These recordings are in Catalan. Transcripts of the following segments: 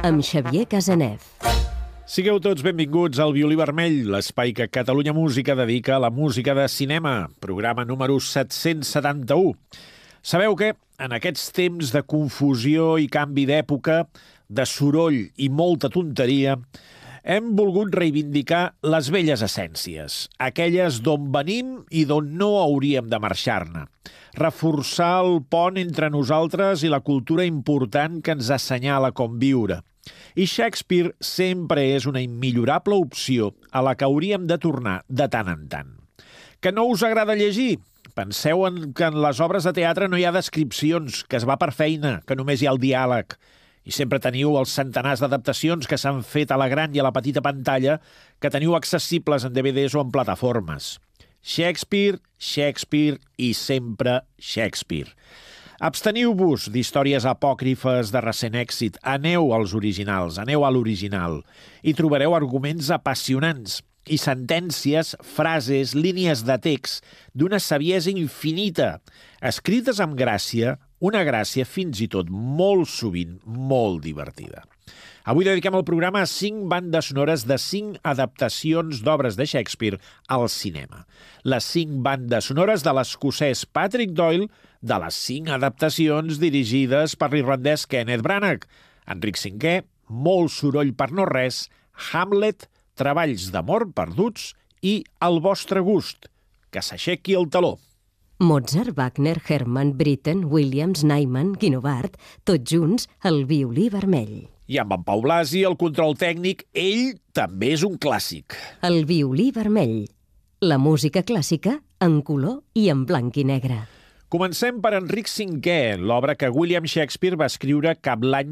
amb Xavier Casanev. Sigueu tots benvinguts al Violí Vermell, l'espai que Catalunya Música dedica a la música de cinema, programa número 771. Sabeu que en aquests temps de confusió i canvi d'època, de soroll i molta tonteria, hem volgut reivindicar les velles essències, aquelles d'on venim i d'on no hauríem de marxar-ne. Reforçar el pont entre nosaltres i la cultura important que ens assenyala com viure. I Shakespeare sempre és una immillorable opció a la que hauríem de tornar de tant en tant. Que no us agrada llegir? Penseu que en les obres de teatre no hi ha descripcions, que es va per feina, que només hi ha el diàleg. I sempre teniu els centenars d'adaptacions que s'han fet a la gran i a la petita pantalla que teniu accessibles en DVDs o en plataformes. Shakespeare, Shakespeare i sempre Shakespeare. Absteniu-vos d'històries apòcrifes de recent èxit. Aneu als originals, aneu a l'original. I trobareu arguments apassionants i sentències, frases, línies de text d'una saviesa infinita, escrites amb gràcia, una gràcia fins i tot molt sovint molt divertida. Avui dediquem el programa a 5 bandes sonores de 5 adaptacions d'obres de Shakespeare al cinema. Les 5 bandes sonores de l'escocès Patrick Doyle de les 5 adaptacions dirigides per l'irlandès Kenneth Branagh. Enric V, Molt soroll per no res, Hamlet, Treballs d'amor perduts i El vostre gust. Que s'aixequi el taló. Mozart, Wagner, Hermann, Britten, Williams, Nyman, Guinovart, tots junts al Violí Vermell. I amb en Pau Blasi, el control tècnic, ell també és un clàssic. El Violí Vermell. La música clàssica en color i en blanc i negre. Comencem per Enric V, l'obra que William Shakespeare va escriure cap l'any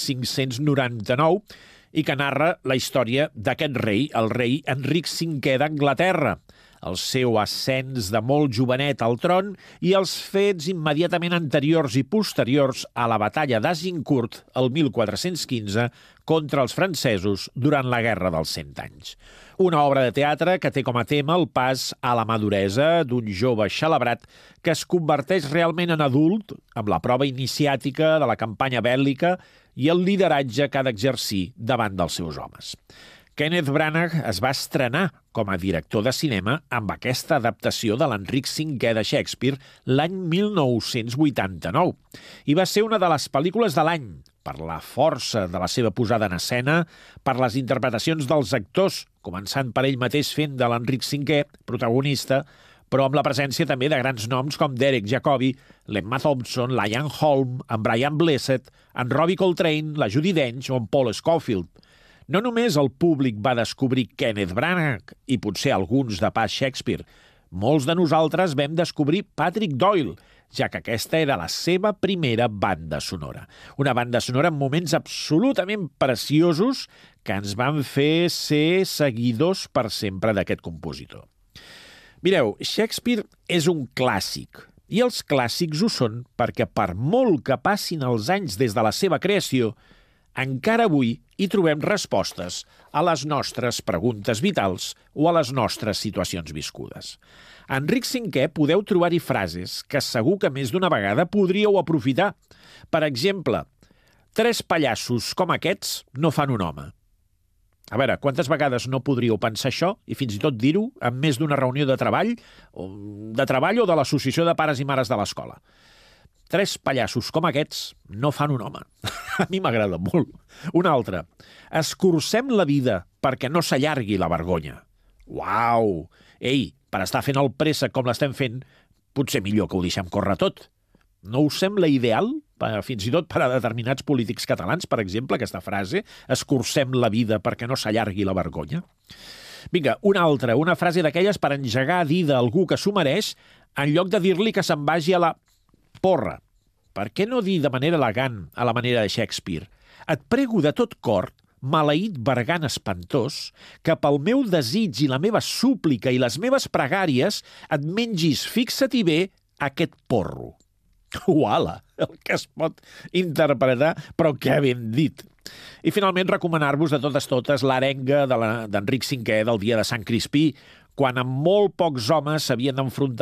1599 i que narra la història d'aquest rei, el rei Enric V d'Anglaterra, el seu ascens de molt jovenet al tron i els fets immediatament anteriors i posteriors a la batalla d'Agincourt, el 1415, contra els francesos durant la Guerra dels 100 anys. Una obra de teatre que té com a tema el pas a la maduresa d'un jove xalabrat que es converteix realment en adult amb la prova iniciàtica de la campanya bèl·lica i el lideratge que ha d'exercir davant dels seus homes. Kenneth Branagh es va estrenar com a director de cinema amb aquesta adaptació de l'Enric V de Shakespeare l'any 1989 i va ser una de les pel·lícules de l'any per la força de la seva posada en escena, per les interpretacions dels actors, començant per ell mateix fent de l'Enric V, protagonista, però amb la presència també de grans noms com Derek Jacobi, l'Emma Thompson, l'Ian Holm, en Brian Blessed, en Robbie Coltrane, la Judi Dench o en Paul Scofield. No només el públic va descobrir Kenneth Branagh i potser alguns de pas Shakespeare, molts de nosaltres vam descobrir Patrick Doyle, ja que aquesta era la seva primera banda sonora. Una banda sonora amb moments absolutament preciosos que ens van fer ser seguidors per sempre d'aquest compositor. Mireu, Shakespeare és un clàssic, i els clàssics ho són perquè per molt que passin els anys des de la seva creació, encara avui hi trobem respostes a les nostres preguntes vitals o a les nostres situacions viscudes. A Enric V podeu trobar-hi frases que segur que més d'una vegada podríeu aprofitar. Per exemple, 3 pallassos com aquests no fan un home. A veure, quantes vegades no podríeu pensar això i fins i tot dir-ho en més d'una reunió de treball o de l'associació de pares i mares de l'escola? 3 pallassos com aquests no fan un home. A mi m'agrada molt. Un altre. Escurcem la vida perquè no s'allargui la vergonya. Uau! Ei, per estar fent el préssec com l'estem fent, potser millor que ho deixem córrer tot. No us sembla ideal, fins i tot per a determinats polítics catalans, per exemple, aquesta frase, escurcem la vida perquè no s'allargui la vergonya? Vinga, una altra, una frase d'aquelles per engegar a dir d'algú que s'ho mereix, en lloc de dir-li que se'n vagi a la porra. Per què no dir de manera elegant, a la manera de Shakespeare? Et prego de tot cor, maleït bergant espantós, que pel meu desig i la meva súplica i les meves pregàries et mengis, fixa-t'hi bé, aquest porro. Uala, el que es pot interpretar, però que ben dit. I finalment recomanar-vos de totes l'arenga d'Enric V del dia de Sant Crispí, quan amb molt pocs homes s'havien d'enfrontar